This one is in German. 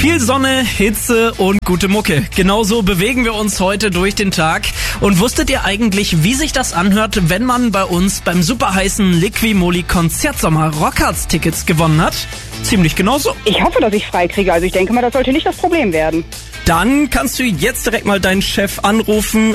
Viel Sonne, Hitze und gute Mucke. Genauso bewegen wir uns heute durch den Tag. Und wusstet ihr eigentlich, wie sich das anhört, wenn man bei uns beim superheißen Liqui-Moly Konzertsommer Rockhard-Tickets gewonnen hat? Ziemlich genauso. Ich hoffe, dass ich frei kriege. Also ich denke mal, das sollte nicht das Problem werden. Dann kannst du jetzt direkt mal deinen Chef anrufen.